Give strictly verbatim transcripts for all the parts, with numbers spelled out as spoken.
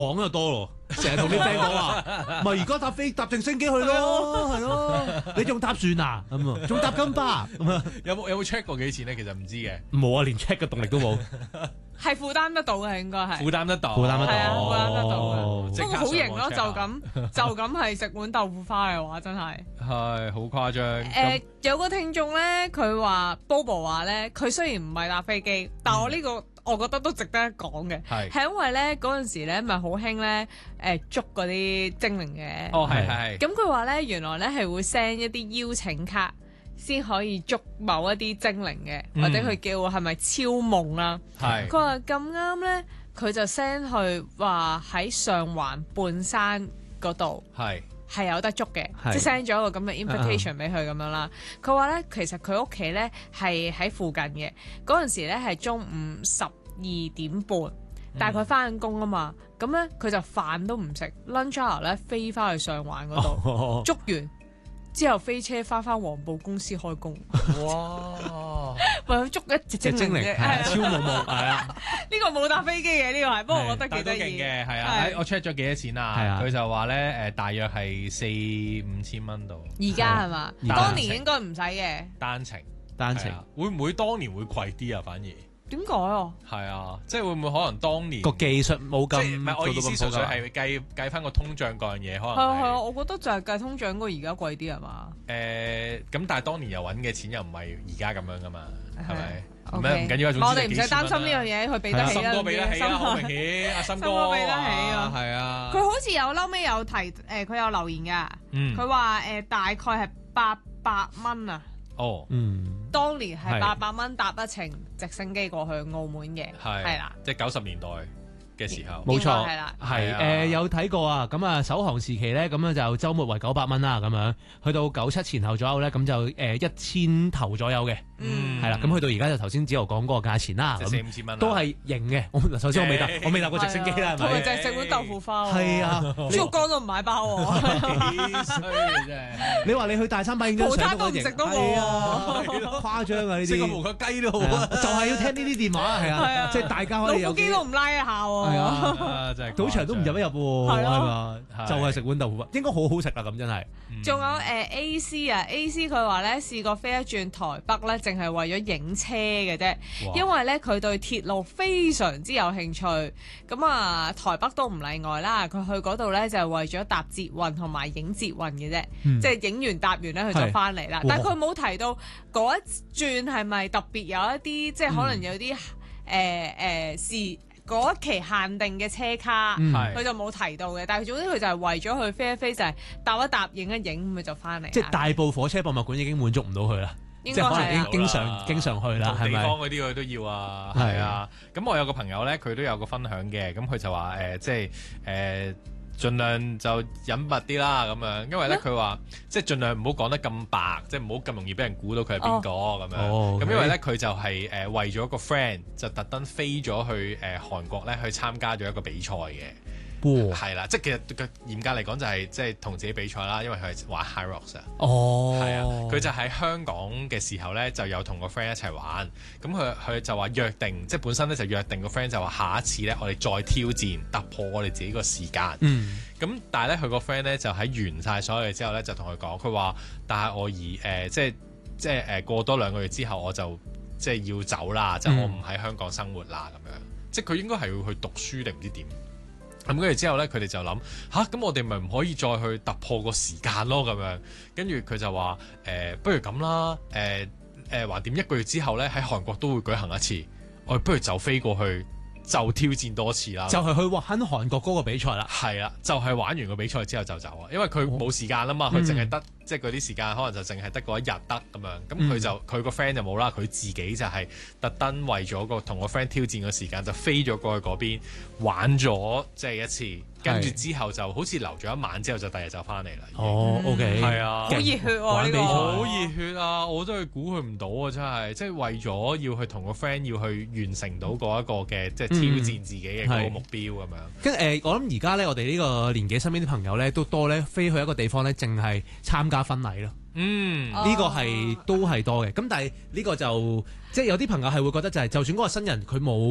講就多咯，成日同啲 friend 講話，咪而家搭飛搭直升機去咯，係咯，你仲搭船啊？咁啊，仲搭金巴咁啊？ 有冇有冇 check 過幾錢咧？其實唔知嘅， 冇啊，連 check 嘅動力都冇。 係負擔得到嘅，應該係負擔得到， 負擔得到， 係啊，負擔得到嘅。 即刻不過好型咯， 上網 check 就咁就咁係食碗豆腐花嘅話，真係係好誇張。 誒有個聽眾咧，佢話 Bobo 話咧，佢雖然唔係搭飛機，但我呢個我覺得都值得一講嘅， 係係因為咧嗰陣時咧咪好興咧誒捉嗰啲精靈嘅。 哦，係係係。 咁佢話咧，原來咧係會 send 一啲邀請卡。先可以捉某一啲精靈嘅，或者佢叫係咪超夢啦？ 係。 佢話咁啱咧，佢就 send 去話喺上環半山嗰度係係有得捉嘅，即係 send 咗一個咁嘅 invitation 俾佢咁樣啦。佢話咧，其實佢屋企咧係喺附近嘅，嗰陣時咧係中午十二點半，但係佢翻緊工啊嘛，咁咧佢就飯都唔食 lunch hour 咧飛翻去上環嗰度捉完。之後飛車翻翻黃埔公司開工，哇！為咗捉一隻精靈啫， 超夢夢係啊！ 呢個冇搭飛機嘅呢個係，不過我覺得幾得意嘅係啊！我 check 咗幾多錢啊？佢就話咧誒，大約係四五千蚊度。 而家係嘛？當年應該唔使嘅。 單程單程會唔會當年會貴啲啊？反而？ 點解啊？ 係啊，即係會唔會可能當年個技術冇咁， 唔係我意思，純粹係計計翻個通脹嗰樣嘢，可能係啊係啊，我覺得就係計通脹嗰個而家貴啲係嘛？ 誒，咁但係當年又揾嘅錢又唔係而家咁樣噶嘛，係咪？唔唔緊要啊， 我哋唔使擔心呢樣嘢，佢俾得起啦。 森哥俾得起啊，好明顯，阿森哥俾得起啊， 係啊。 佢好似有嬲尾有提誒，佢有留言㗎，佢話誒大概係八百蚊啊。 哦， 嗯， 當年係八百蚊搭一程直升機過去澳門嘅，係啦， 即係九十年代嘅時候， 冇錯， 係啦， 係誒有睇過啊，咁啊首航時期咧，咁樣就週末為九百蚊啦，咁樣去到九七前後左右咧，咁就誒一千頭左右嘅，嗯，係啦，咁去到而家就頭先子豪講嗰個價錢啦， 四五千蚊， 都係型嘅。我首先我未搭，我未搭過直升機啦，係咪？ 同埋就係食碗豆腐花， 係啊， 豬肉乾都唔買包喎， 幾衰嘅真係。你話你去大三巴影張相都食都冇啊， 誇張啊呢啲， 食個無腳雞都好啊， 就係要聽呢啲電話係啊，即係大家可以有老虎機都唔拉一下喎。 賭場都唔入一入喎，係嘛？就係食碗豆腐花，應該好好食啦咁真係。 仲有誒 A C 啊 ，A C 佢話咧試過飛一轉台北咧，淨係為咗影車嘅啫，因為咧佢對鐵路非常之有興趣。咁啊，台北都唔例外啦。佢去嗰度咧就係為咗搭捷運同埋影捷運嘅啫，即係影完搭完咧佢就翻嚟啦。但係佢冇提到嗰一轉係咪特別有一啲，即係可能有啲誒誒事。嗰一期限定嘅車卡，佢、嗯、就冇提到嘅。但係總之佢就係為咗去飛一飛，就係搭一搭、影一影，咁佢就翻嚟。 即係大埔火車博物館已經滿足唔到佢啦， 應即係可能已經經啦常經常去啦，係咪？ 地方嗰啲佢都要啊，係啊。咁我有個朋友咧，佢都有個分享嘅。咁佢就話誒、呃，即係誒。呃盡量就隱密啲啦，咁樣，因為咧佢話即係盡量唔好講得咁白，即係唔好咁容易俾人估到佢係邊個咁樣。咁、 哦 okay. 因為咧佢就係、是、誒、呃、為咗個 friend 就特登飛咗去誒、呃、韓國咧去參加咗一個比賽嘅。係啦、哦，即係其實佢嚴格嚟講就係即係同自己比賽啦，因為佢係玩 High Rocks 啊。 哦， 係啊，佢就喺香港嘅時候咧，就有同個 friend 一齊玩。咁佢佢就話約定，即係本身咧就約定個 friend 就話下一次咧，我哋再挑戰突破我哋自己個時間。嗯。咁但係咧，佢個 friend 咧就喺完晒所有嘢之後咧，就同佢講，佢話：但係我而誒、呃、即係即係誒、呃、過多兩個月之後，我就即係要走啦，即係、嗯、我唔喺香港生活啦咁樣。即係佢應該係要去讀書定唔知點。咁跟住之後咧，佢哋就諗吓，咁我哋咪唔可以再去突破個時間咯咁樣。跟住佢就話誒、呃，不如咁啦，誒誒橫掂一個月之後咧，喺韓國都會舉行一次，我哋不如就飛過去。就挑戰多次啦， 就係去玩韓國嗰個比賽啦。 係啦，就係、是、玩完個比賽之後就走啊，因為佢冇時間啦嘛，佢淨係得即係嗰啲時間，可能就淨係得嗰一日得咁樣。咁佢、嗯、就佢個 friend 就冇啦，佢自己就係特登為咗個同個 friend 挑戰嘅時間，就飛咗過去嗰邊玩咗即係一次。跟住之後就好似留咗一晚之後就第日就翻嚟啦。 哦 ，OK， 係啊， 好熱血喎呢個， 好熱血啊！我真係估佢唔到啊，真係，即係為咗要去同個 friend 要去完成到嗰一個嘅即係挑戰自己嘅嗰個目標咁樣。 跟誒，我諗而家咧，我哋呢個年紀身邊啲朋友咧都多咧，飛去一個地方咧，淨係參加婚禮咯。嗯，呢個係都係多嘅。咁但係呢個就即係有啲朋友係會覺得就係，就算嗰個新人佢冇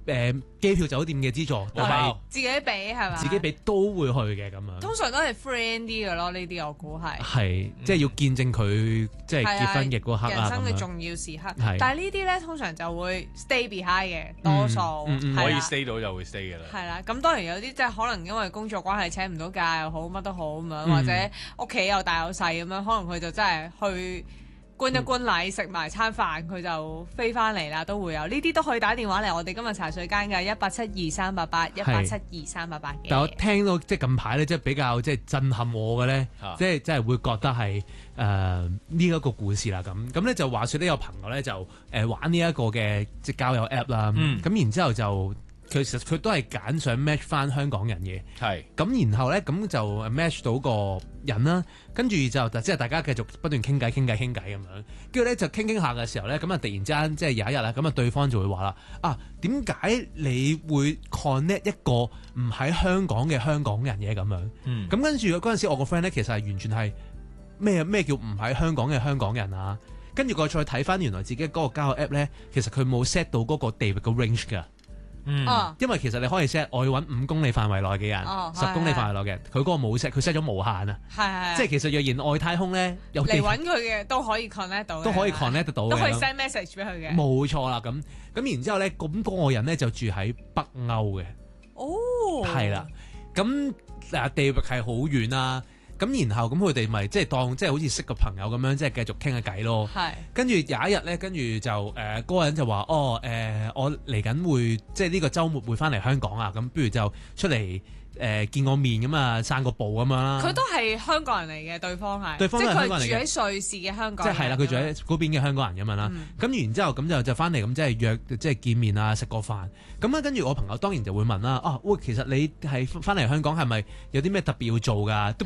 誒機票酒店嘅資助，但係自己俾係嘛？ 自己俾都會去嘅咁樣。 通常都係 friend 啲嘅咯，呢啲我估係。 係，即係要見證佢即係結婚嘅嗰刻啊， 人生嘅咁樣重要時刻。 係但係呢啲咧通常就會 stay behind 嘅，多數嗯嗯嗯係啦可以 stay 到就會 stay 嘅啦。 係啦，咁當然有啲即係可能因為工作關係請唔到假又好，乜都好咁樣， 嗯或者屋企又大有細咁樣，可能佢就真係去觀一觀禮，食埋餐飯，佢就飛翻嚟啦，都會有呢啲都可以打電話嚟我哋今日茶水間嘅一八七二三八八一八七二三八八嘅。 但我聽到即係近排咧，即係比較即係震撼我嘅咧， 啊即係即係會覺得係誒呢一個故事啦咁。咁咧就話說呢有朋友咧就誒、呃、玩呢一個嘅即係交友 app 啦，咁、 嗯、 然之後就其實佢都係揀想 match 翻香港人嘅， 係咁然後咧咁就 match 到個人啦，跟住就即係大家繼續不斷傾偈傾偈傾偈咁樣，跟住咧就傾傾下嘅時候咧，咁啊突然之間即係有一日啦，咁啊對方就會話啦啊點解你會 connect 一個唔喺香港嘅香港人嘅咁樣？ 嗯， 咁跟住嗰陣時我個 friend 咧其實係完全係咩咩叫唔喺香港嘅香港人啊？跟住我再睇翻原來自己嗰個交友 app 咧，其實佢冇 set 到嗰個地域嘅 range 㗎。 嗯， 哦因為其實你可以 set 我要揾五公里範圍內嘅人， 哦十公里範圍內嘅人，佢嗰個冇 set，佢 set 咗無限啊！ 係係， 即係其實若然外太空咧，有地嚟揾佢嘅都可以 connect 到嘅， 都可以 connect 得到嘅， 都可以 send message 俾佢嘅。 冇錯啦。咁咁然之後咧，咁嗰個人咧就住喺北歐嘅， 哦， 係啦。咁嗱地域係好遠啦。咁然後咁佢哋咪即係當即係好似識個朋友咁樣，即係繼續傾下偈咯。 係。 跟住有一日咧，跟住就誒嗰個人就話：哦誒、呃，我嚟緊會即係呢個週末會翻嚟香港啊，咁不如就出嚟誒、呃、見個面咁啊，散個步咁樣啦。 佢都係香港人嚟嘅，對方係， 對方都係香港人嚟嘅即係佢住喺瑞士嘅香港人。 即係係啦，佢住喺嗰邊嘅香港人咁樣啦。咁、嗯、然之後咁就就翻嚟咁即係約即係見面啊，食個飯。咁啊跟住我朋友當然就會問啦：啊喂，其實你係翻嚟香港係咪有啲咩特別要做㗎？